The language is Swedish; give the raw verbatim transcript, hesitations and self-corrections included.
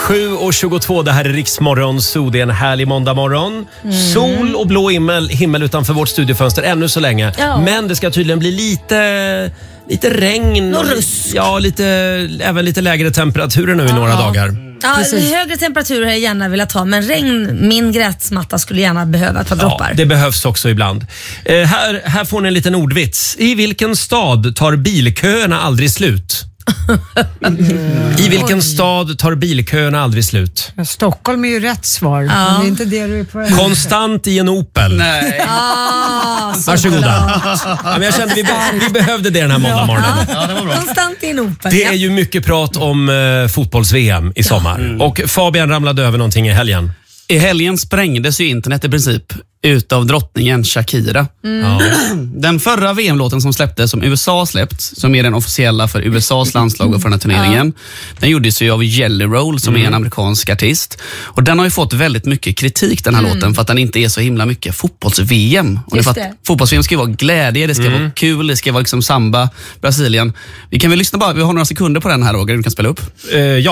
sju och tjugotvå, det här är Riksmorgon, så det är en härlig måndag morgon. Mm. Sol och blå himmel, himmel utanför vårt studiofönster ännu så länge. Ja. Men det ska tydligen bli lite, lite regn. Och, ja, lite, även lite lägre temperaturer nu i ja. några dagar. Ja, högre temperaturer jag gärna vill ta, men regn, min gräsmatta skulle gärna behöva ett par droppar. Ja, det behövs också ibland. Eh, här, här får ni en liten ordvits. I vilken stad tar bilköerna aldrig slut? Mm. I vilken Oj. stad tar bilköerna aldrig slut? Ja, Stockholm är ju rätt svar. Ja. Men det är inte det du är på. Konstant i en Opel. Nej. Ah, Varsågoda. Ja, men jag kände vi, be- vi behövde det den här måndagmorgonen. Ja, det var bra. Konstant i en Opel. Det är ju mycket prat om uh, fotbolls-V M i sommar. Mm. Och Fabian ramlade över någonting i helgen. I helgen sprängdes ju internet i princip utav drottningen Shakira. Mm. Ja. Den förra V M-låten som släpptes, som U S A släppt, som är den officiella för U S A:s landslag och för den här turneringen, ja. den gjordes ju av Jelly Roll som mm. är en amerikansk artist. Och den har ju fått väldigt mycket kritik, den här mm. låten, för att den inte är så himla mycket fotbolls-V M. Och det för att fotbolls-V M ska vara glädje, det ska mm. vara kul, det ska vara liksom samba, Brasilien. Vi kan väl lyssna bara, vi har några sekunder på den här, Roger, du kan spela upp. Uh, ja.